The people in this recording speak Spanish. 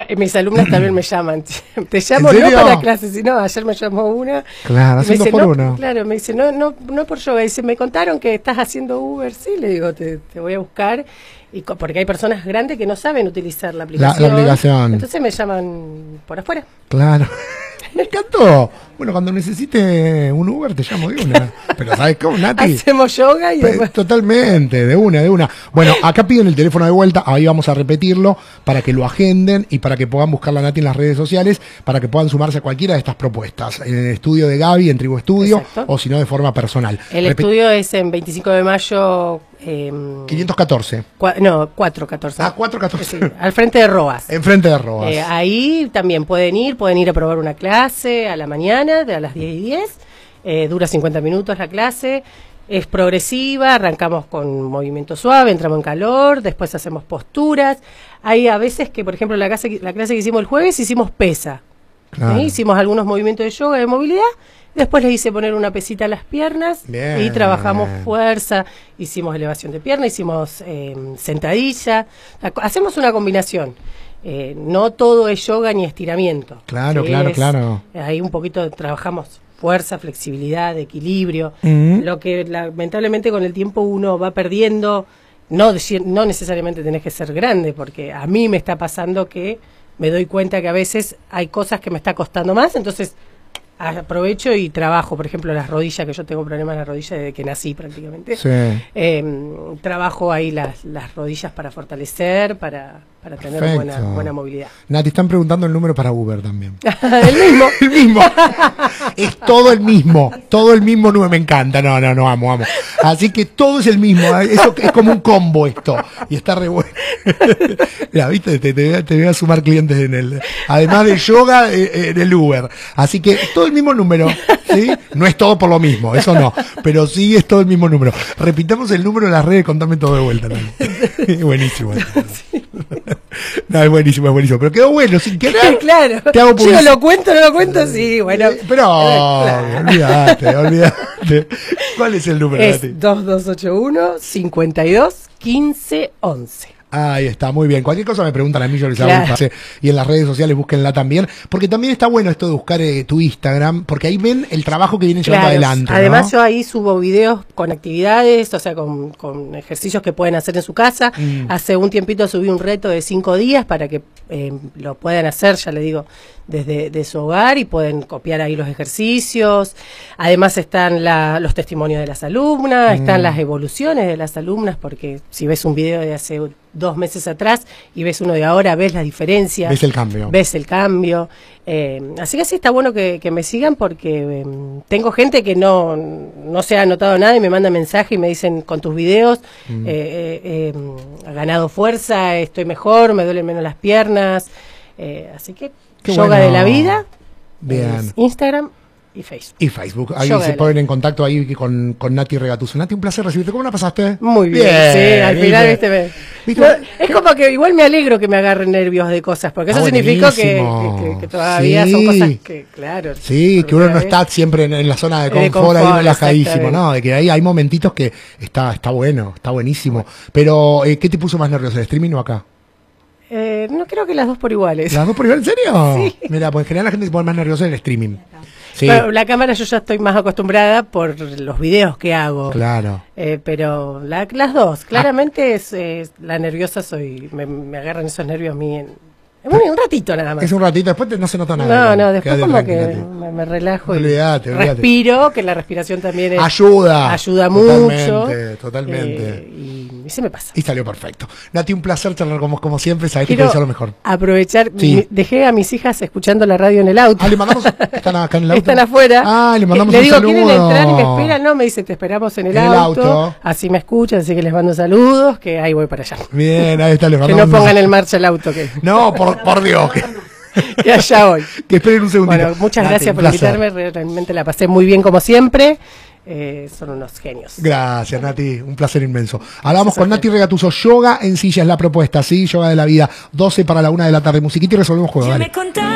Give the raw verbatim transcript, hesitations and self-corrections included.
mis alumnas también me llaman. Te llamo no para clases, sino ayer me llamó una. Claro, haciendo dice, por no, uno. Claro, me dice, no, no, no por yoga. Dice, me contaron que estás haciendo Uber. Sí, le digo, te, te voy a buscar. Y porque hay personas grandes que no saben utilizar la aplicación. La, la aplicación. Entonces me llaman por afuera. Claro. Me encantó. Bueno, cuando necesite un Uber te llamo de una. Pero ¿sabes cómo, Nati? Hacemos yoga y después... Totalmente, de una, de una. Bueno, acá piden el teléfono de vuelta, ahí vamos a repetirlo, para que lo agenden y para que puedan buscar la Nati en las redes sociales, para que puedan sumarse a cualquiera de estas propuestas. En el estudio de Gaby, en Tribu Estudio, o si no de forma personal. El Repet estudio es en veinticinco de mayo... Eh, quinientos catorce. Cua no, cuatrocientos catorce. Ah, cuatrocientos catorce. Sí, al frente de Roas. Enfrente de Roas. Eh, ahí también pueden ir, pueden ir a probar una clase a la mañana, de a las diez y diez. Eh, dura cincuenta minutos la clase. Es progresiva, arrancamos con movimiento suave, entramos en calor, después hacemos posturas. Hay a veces que, por ejemplo, la clase, la clase que hicimos el jueves, hicimos pesa. Claro. ¿Sí? Hicimos algunos movimientos de yoga, de movilidad. Después les hice poner una pesita a las piernas. Bien. Y trabajamos fuerza, hicimos elevación de pierna, hicimos eh, sentadilla. Hacemos una combinación. Eh, no todo es yoga ni estiramiento. Claro, claro, es, claro. Ahí un poquito trabajamos fuerza, flexibilidad, equilibrio. Mm-hmm. Lo que lamentablemente con el tiempo uno va perdiendo. No, no necesariamente tenés que ser grande, porque a mí me está pasando que me doy cuenta que a veces hay cosas que me está costando más, entonces aprovecho y trabajo, por ejemplo, las rodillas, que yo tengo problemas en las rodillas desde que nací prácticamente. Sí. Eh, trabajo ahí las, las rodillas para fortalecer, para, para tener buena, buena movilidad. Nati, están preguntando el número para Uber también. El mismo. El mismo. Es todo el mismo, todo el mismo número, me encanta, no, no, no, amo, amo. Así que todo es el mismo, eso es como un combo esto, y está re bueno. Mira, viste, te, te, te voy a sumar clientes en el, además de yoga, en el Uber. Así que todo el mismo número, ¿sí? No es todo por lo mismo, eso no, pero sí es todo el mismo número. Repitamos el número en las redes, contame todo de vuelta. ¿No? Buenísimo. Sí. No, es buenísimo, es buenísimo. Pero quedó bueno, sin querer. Claro. Te hago Yo lo cuento, no lo cuento, sí, bueno. Pero, claro. olvídate, olvídate. ¿Cuál es el número? Es dos dos ocho uno, cinco dos, uno cinco once. Ahí está, muy bien. Cualquier cosa me preguntan a mí, yo les hago claro. un pase. Y en las redes sociales búsquenla también. Porque también está bueno esto de buscar eh, tu Instagram, porque ahí ven el trabajo que vienen llevando claro. adelante. Además, ¿no? yo ahí subo videos con actividades, o sea, con, con ejercicios que pueden hacer en su casa. Mm. Hace un tiempito subí un reto de cinco días para que eh, lo puedan hacer, ya le digo, desde de su hogar, y pueden copiar ahí los ejercicios. Además están la, los testimonios de las alumnas, mm. están las evoluciones de las alumnas, porque si ves un video de hace dos meses atrás y ves uno de ahora, ves la diferencia. Ves el cambio. Ves el cambio. Eh, así que sí, está bueno que, que me sigan, porque eh, tengo gente que no, no se ha anotado nada y me manda mensaje y me dicen, con tus videos mm. eh, eh, eh, he ganado fuerza, estoy mejor, me duelen menos las piernas. Eh, así que Qué yoga bueno. de la vida. Bien. Instagram y Facebook. Y Facebook. Ahí Yoga se ponen en contacto ahí con, con Nati Regatuso. Nati, un placer recibirte. ¿Cómo la pasaste? Muy bien. bien sí, al final, viste, me, ¿viste? No, es como que igual me alegro que me agarren nervios de cosas, porque eso ah, significa que, que, que todavía sí. son cosas que, claro. Sí, que uno no está siempre en, en la zona de confort, de confort ahí relajadísimo, ¿no? De que ahí hay momentitos que está, está bueno, está buenísimo. Pero, eh, ¿qué te puso más nervioso, el streaming o acá? Eh, no creo que las dos por iguales. ¿Las dos por igual? ¿En serio? Sí. Mira, pues en general la gente se pone más nerviosa en el streaming. Sí. Pero la cámara yo ya estoy más acostumbrada por los videos que hago. Claro. Eh, pero la, las dos, claramente ah. es, es la nerviosa soy, me, me agarran esos nervios a mí en, en un, un ratito nada más. Es un ratito, después te, no se nota nada. No, no, después Quédate como que me, me relajo olvídate, y olvídate. respiro, que la respiración también es, ayuda. Ayuda totalmente, mucho. Totalmente. Eh, y, y se me pasa. Y salió perfecto. Nati, un placer charlar como, como siempre, sabés que te deseo lo mejor. Aprovechar, sí. mi, dejé a mis hijas escuchando la radio en el auto. Ah, le mandamos, están acá en el auto. Están afuera. Ah, le mandamos le un digo, saludo. ¿quieren entrar y me esperan? No, me dice, te esperamos en el, en auto. el auto. Así me escuchan, así que les mando saludos, que ahí voy para allá. Bien, ahí está, les mandamos. Que no pongan en marcha el auto. Que... No, por, por Dios. Que... que allá voy. Que esperen un segundito. Bueno, muchas Nati, gracias por invitarme, realmente la pasé muy bien como siempre. Eh, son unos genios. Gracias, Nati, un placer inmenso. Hablamos con Nati Regatuso. Yoga en silla es la propuesta, ¿sí? Yoga de la vida, doce para la una de la tarde. Musiquita y resolvemos juego. Dale.